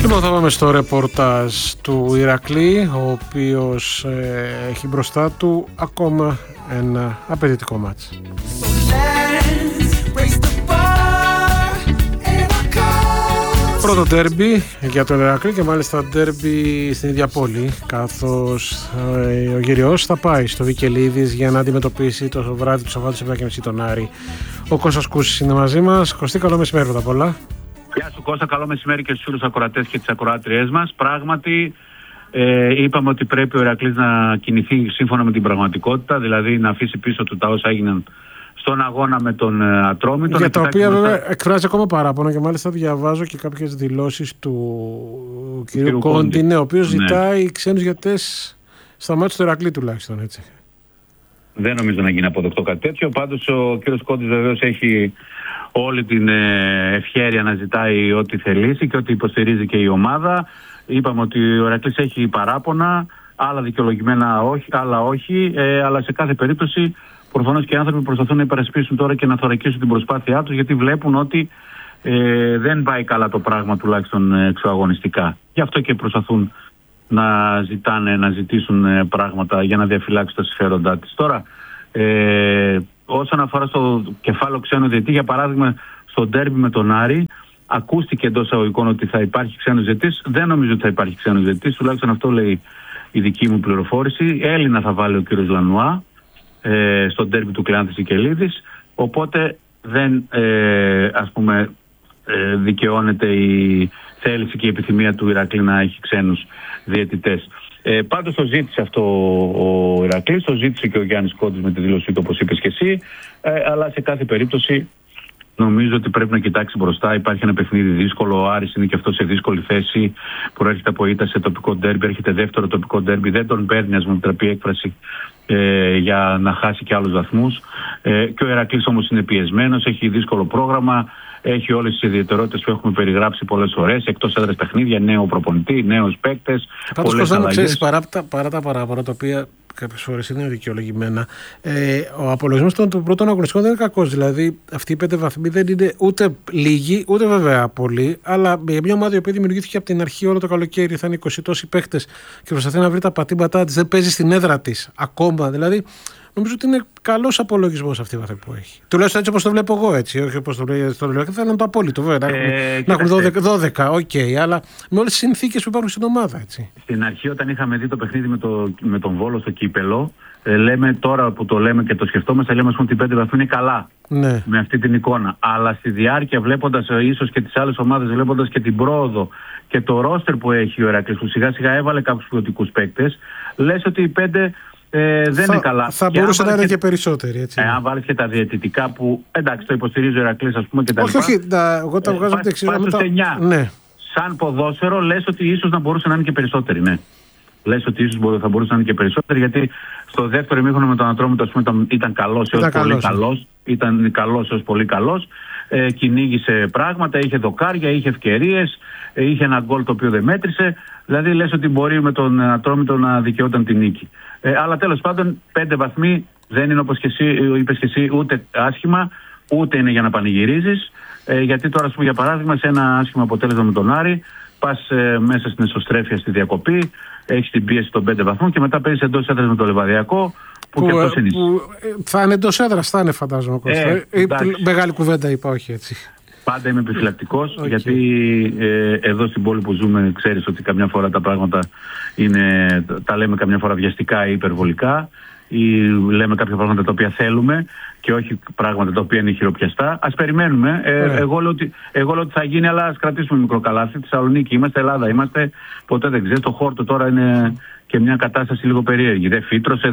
Λοιπόν, θα πάμε στο ρεπορτάζ του Ηρακλή, ο οποίος έχει μπροστά του ακόμα ένα απαιτητικό μάτς. Πρώτο ντέρμπι για τον Ηρακλή και μάλιστα ντέρμπι στην ίδια πόλη, καθώς ο Γυριός θα πάει στο Βικελίδης για να αντιμετωπίσει το βράδυ του Σαββάτου 7.30 τον Άρη. Ο Κώστας Κούσης είναι μαζί μας. Κωστή, καλό μεσημέρι πρώτα απ' όλα. Γεια σου Κώστα, καλό μεσημέρι και στους όλους τους ακροατές και τις ακροάτριές μας. Πράγματι, είπαμε ότι πρέπει ο Ηρακλής να κινηθεί σύμφωνα με την πραγματικότητα, δηλαδή να αφήσει πίσω του τα όσα έγιναν στον αγώνα με τον Ατρόμητο. Για τα οποία βέβαια εκφράζει ακόμα παράπονο και μάλιστα διαβάζω και κάποιες δηλώσεις του κ. Κόντι, ο οποίος ζητάει ξένους γιατές στα μάτια του Ηρακλή τουλάχιστον, έτσι. Δεν νομίζω να γίνει αποδεκτό κάτι τέτοιο. Πάντως ο κ. Κόντις βεβαίως έχει όλη την ευχέρεια να ζητάει ό,τι θελήσει και ό,τι υποστηρίζει και η ομάδα. Είπαμε ότι ο Ηρακλής έχει παράπονα, άλλα δικαιολογημένα όχι, άλλα όχι, αλλά σε κάθε περίπτωση προφανώς και οι άνθρωποι προσπαθούν να υπερασπίσουν τώρα και να θωρακίσουν την προσπάθειά τους, γιατί βλέπουν ότι δεν πάει καλά το πράγμα, τουλάχιστον εξωαγωνιστικά. Γι' αυτό και προσπαθούν να ζητήσουν πράγματα για να διαφυλάξουν τα συμφέροντά της. Τώρα, όσον αφορά στο κεφάλαιο ξένου διαιτητή, για παράδειγμα στο ντέρμπι με τον Άρη, ακούστηκε εντός εισαγωγικών ότι θα υπάρχει ξένος διαιτητής. Δεν νομίζω ότι θα υπάρχει ξένος διαιτητής, τουλάχιστον αυτό λέει η δική μου πληροφόρηση. Έλληνα θα βάλει ο κύριος Λανουά στο ντέρμπι του Κλεάνθης Βικελίδης, οπότε δεν δικαιώνεται η θέληση και η επιθυμία του Ηρακλή να έχει ξένους διαιτητές. Πάντως το ζήτησε αυτό ο Ηρακλής, το ζήτησε και ο Γιάννης Κόντις με τη δήλωσή του, όπως είπες και εσύ, αλλά σε κάθε περίπτωση νομίζω ότι πρέπει να κοιτάξει μπροστά. Υπάρχει ένα παιχνίδι δύσκολο, ο Άρης είναι και αυτό σε δύσκολη θέση, προέρχεται από ήττα σε τοπικό ντέρμπι, έρχεται δεύτερο τοπικό ντέρμπι, δεν τον παίρνει, ας μου επιτραπεί έκφραση, για να χάσει και άλλους βαθμούς, και ο Ηρακλής όμως είναι πιεσμένος, έχει δύσκολο πρόγραμμα, έχει όλες τις ιδιαιτερότητες που έχουμε περιγράψει πολλές φορές, εκτός έδρας παιχνίδια, νέο προπονητή, νέους παίκτες. Πάντως Κωνσταντίνο, ξέρεις, παρά τα παράπονα, τα οποία κάποιες φορές είναι δικαιολογημένα, ο απολογισμός των πρώτων αγωνιστικών δεν είναι κακός. Δηλαδή, αυτοί οι 5 βαθμοί δεν είναι ούτε λίγοι, ούτε βέβαια πολλοί, αλλά μια ομάδα η οποία δημιουργήθηκε από την αρχή όλο το καλοκαίρι, θα είναι 20 τόσοι παίκτες και προσπαθεί να βρει τα πατήματά της, δεν παίζει στην έδρα της ακόμα. Δηλαδή, νομίζω ότι είναι καλός απολογισμός αυτή η βαθμή που έχει. Τουλάχιστον έτσι όπως το βλέπω εγώ, έτσι. Όχι όπως το λέω στο λέω. Θέλω να το απόλυτο, βέβαια. Να έχουν 12, οκ, αλλά με όλες τις συνθήκες που υπάρχουν στην ομάδα, έτσι. Στην αρχή, όταν είχαμε δει το παιχνίδι με τον Βόλο στο κύπελο, λέμε τώρα που το λέμε και το σκεφτόμαστε, λέμε ότι οι 5 βαθμοί είναι καλά. Ναι. Με αυτή την εικόνα. Αλλά στη διάρκεια, βλέποντας ίσως και τις άλλες ομάδες, βλέποντας και την πρόοδο και το ρόστερ που έχει ο Ηρακλής, που σιγά σιγά έβαλε κάποιους ποιοτικούς παίκτες, λες ότι οι 5 δεν είναι καλά. Θα μπορούσε να είναι και περισσότεροι. Έτσι. Αν βάλεις και τα διαιτητικά που εντάξει το υποστηρίζει ο Ηρακλής, ας πούμε, και τα λοιπά. Όχι, εγώ τα βγάζω από δεξιά. Ναι. Σαν ποδόσφαιρο λες ότι ίσως να μπορούσε να είναι και περισσότεροι. Ναι. Λες ότι ίσως θα μπορούσε να είναι και περισσότεροι, γιατί στο δεύτερο ημίχρονο με τον Ατρόμητο, ας πούμε, ήταν καλός έως πολύ καλός. Ήταν καλός έως πολύ καλός. Κυνήγησε πράγματα, είχε δοκάρια, είχε ευκαιρίες, είχε ένα γκολ το οποίο δεν μέτρησε. Δηλαδή λες ότι μπορεί με τον Ατρόμητο να δικαιόταν την νίκη. Αλλά τέλος πάντων 5 βαθμοί δεν είναι, όπως και εσύ είπες και εσύ, ούτε άσχημα, ούτε είναι για να πανηγυρίζεις. Γιατί τώρα, ας πούμε, για παράδειγμα, σε ένα άσχημο αποτέλεσμα με τον Άρη, πας μέσα στην εσωστρέφεια στη διακοπή, έχεις την πίεση των 5 βαθμών και μετά παίζεις εντός έδρας με το Λιβαδιακό, που και αυτός είναι. Θα είναι εντός έδρας, θα είναι, φαντάζομαι. Μεγάλη κουβέντα είπα, όχι έτσι. Πάντα είμαι επιφυλακτικός, γιατί εδώ στην πόλη που ζούμε ξέρεις ότι καμιά φορά τα πράγματα τα λέμε καμιά φορά βιαστικά ή υπερβολικά, ή λέμε κάποια πράγματα τα οποία θέλουμε και όχι πράγματα τα οποία είναι χειροπιαστά. Ας περιμένουμε. Εγώ λέω ότι θα γίνει, αλλά ας κρατήσουμε μικρό καλάθι. Θεσσαλονίκη είμαστε, Ελλάδα είμαστε, ποτέ δεν ξέρεις. Το χόρτο τώρα είναι και μια κατάσταση λίγο περίεργη. Δεν φύτρωσε,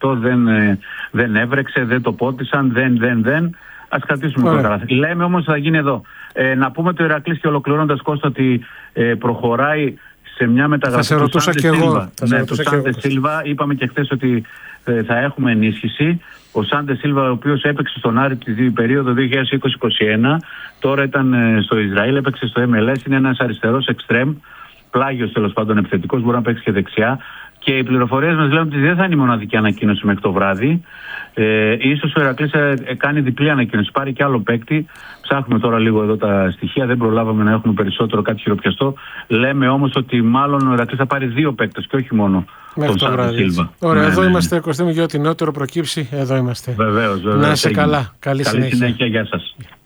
δεν έβρεξε, δεν το πότισαν, δεν. Ας κρατήσουμε μικρό καλάθι. Λέμε όμως θα γίνει εδώ. Να πούμε το Ηρακλής, και ολοκληρώνοντας, Κώστα, ότι προχωράει σε μια μεταγραφή του Σάντε Σίλβα. Είπαμε και χθες ότι θα έχουμε ενίσχυση. Ο Σάντε Σίλβα, ο οποίος έπαιξε στον Άρη την περίοδο 2020-2021, τώρα ήταν στο Ισραήλ, έπαιξε στο MLS, είναι ένας αριστερός εξτρέμ, πλάγιος τέλος πάντων επιθετικός, μπορεί να παίξει και δεξιά. Και οι πληροφορίες μας λένε ότι δεν θα είναι η μοναδική ανακοίνωση μέχρι το βράδυ. Ίσως ο Ηρακλής κάνει διπλή ανακοίνωση, πάρει και άλλο παίκτη. Ψάχνουμε τώρα λίγο εδώ τα στοιχεία, δεν προλάβαμε να έχουμε περισσότερο κάτι χειροπιαστό. Λέμε όμως ότι μάλλον ο Ηρακλής θα πάρει 2 παίκτες και όχι μόνο τον Σάντι Σίλβα. Ωραία, εδώ είμαστε, Κωστή μου, για ό,τι νεότερο προκύψει, εδώ είμαστε. Βεβαίως. Να είσαι καλά. Καλή συνέχεια, γεια σας.